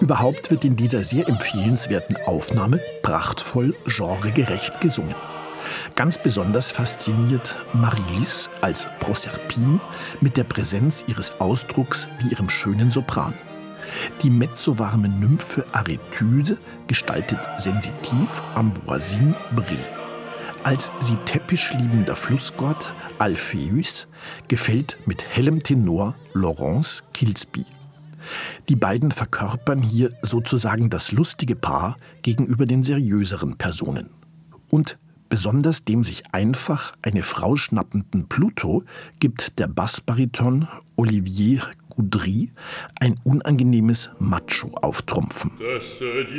Überhaupt wird in dieser sehr empfehlenswerten Aufnahme prachtvoll genregerecht gesungen. Ganz besonders fasziniert Marie-Lys als Proserpine mit der Präsenz ihres Ausdrucks wie ihrem schönen Sopran. Die mezzowarme Nymphe Arethuse gestaltet sensitiv Ambroisine Bré. Als sie teppichliebender Flussgott Alpheus gefällt mit hellem Tenor Laurence Kilsby. Die beiden verkörpern hier sozusagen das lustige Paar gegenüber den seriöseren Personen. Und besonders dem sich einfach eine Frau schnappenden Pluto gibt der Bassbariton Olivier Goudry ein unangenehmes Macho auftrumpfen.